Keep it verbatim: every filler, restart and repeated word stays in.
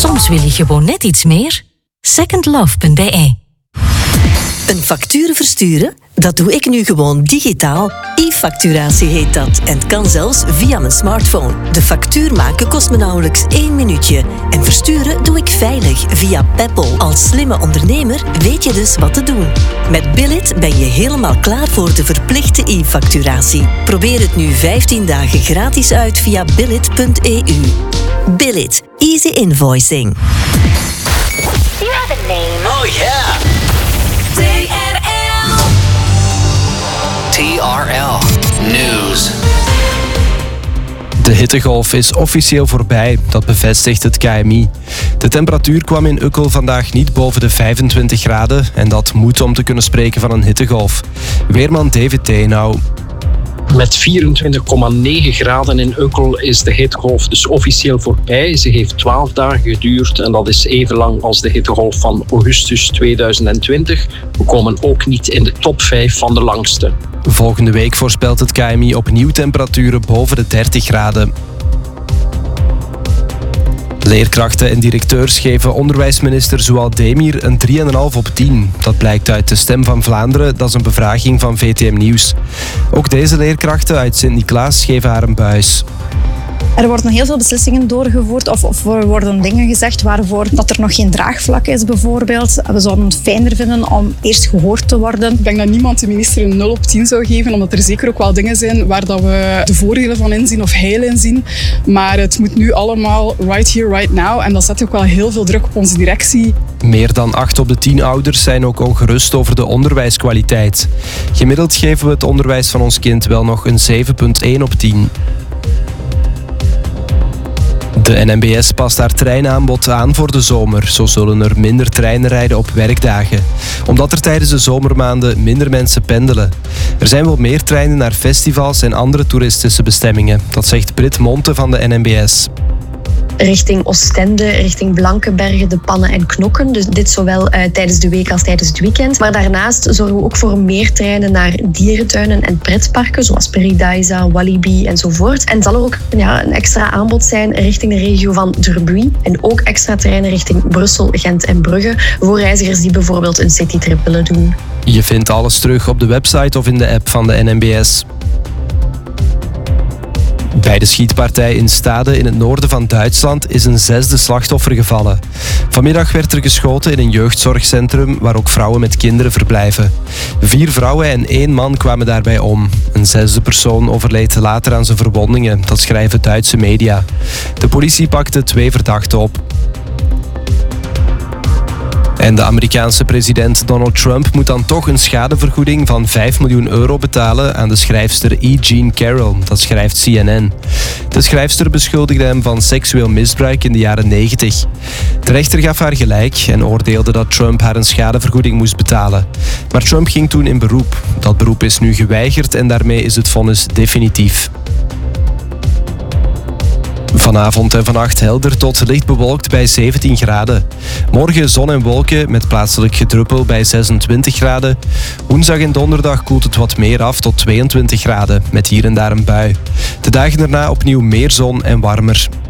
Soms wil je gewoon net iets meer. second love punt b e. Een factuur versturen? Dat doe ik nu gewoon digitaal. E-facturatie heet dat en kan zelfs via mijn smartphone. De factuur maken kost me nauwelijks één minuutje. En versturen doe ik veilig via Peppol. Als slimme ondernemer weet je dus wat te doen. Met Billit ben je helemaal klaar voor de verplichte e-facturatie. Probeer het nu vijftien dagen gratis uit via billit punt e u. Billit. Easy invoicing. You have a name. Oh yeah! T R L. T R L News. De hittegolf is officieel voorbij, dat bevestigt het K M I. De temperatuur kwam in Ukkel vandaag niet boven de vijfentwintig graden en dat moet om te kunnen spreken van een hittegolf. Weerman David Teenau. Met vierentwintig komma negen graden in Ukkel is de hittegolf dus officieel voorbij. Ze heeft twaalf dagen geduurd en dat is even lang als de hittegolf van augustus tweeduizend twintig. We komen ook niet in de top vijf van de langste. Volgende week voorspelt het K M I opnieuw temperaturen boven de dertig graden. Leerkrachten en directeurs geven onderwijsminister Zouad Demir een drie komma vijf op tien. Dat blijkt uit de Stem van Vlaanderen, dat is een bevraging van V T M Nieuws. Ook deze leerkrachten uit Sint-Niklaas geven haar een buis. Er worden heel veel beslissingen doorgevoerd of, of er worden dingen gezegd waarvoor dat er nog geen draagvlak is bijvoorbeeld. We zouden het fijner vinden om eerst gehoord te worden. Ik denk dat niemand de minister een nul op tien zou geven, omdat er zeker ook wel dingen zijn waar dat we de voordelen van inzien of heil inzien. Maar het moet nu allemaal right here, right now. En dat zet ook wel heel veel druk op onze directie. Meer dan acht op de tien ouders zijn ook ongerust over de onderwijskwaliteit. Gemiddeld geven we het onderwijs van ons kind wel nog een zeven komma één op tien. De N M B S past haar treinaanbod aan voor de zomer. Zo zullen er minder treinen rijden op werkdagen. Omdat er tijdens de zomermaanden minder mensen pendelen. Er zijn wel meer treinen naar festivals en andere toeristische bestemmingen. Dat zegt Brit Monte van de N M B S. Richting Oostende, richting Blankenberge, de Pannen en Knokken. Dus dit zowel uh, tijdens de week als tijdens het weekend. Maar daarnaast zorgen we ook voor meer treinen naar dierentuinen en pretparken, zoals Paradise, Walibi enzovoort. En zal er ook ja, een extra aanbod zijn richting de regio van Drbuy. En ook extra treinen richting Brussel, Gent en Brugge. Voor reizigers die bijvoorbeeld een citytrip willen doen. Je vindt alles terug op de website of in de app van de N M B S. Bij de schietpartij in Stade in het noorden van Duitsland is een zesde slachtoffer gevallen. Vanmiddag werd er geschoten in een jeugdzorgcentrum waar ook vrouwen met kinderen verblijven. Vier vrouwen en één man kwamen daarbij om. Een zesde persoon overleed later aan zijn verwondingen, dat schrijven Duitse media. De politie pakte twee verdachten op. En de Amerikaanse president Donald Trump moet dan toch een schadevergoeding van vijf miljoen euro betalen aan de schrijfster E. Jean Carroll, dat schrijft C N N. De schrijfster beschuldigde hem van seksueel misbruik in de jaren negentig. De rechter gaf haar gelijk en oordeelde dat Trump haar een schadevergoeding moest betalen. Maar Trump ging toen in beroep. Dat beroep is nu geweigerd en daarmee is het vonnis definitief. Vanavond en vannacht helder tot licht bewolkt bij zeventien graden. Morgen zon en wolken met plaatselijk gedruppel bij zesentwintig graden. Woensdag en donderdag koelt het wat meer af tot tweeëntwintig graden, met hier en daar een bui. De dagen daarna opnieuw meer zon en warmer.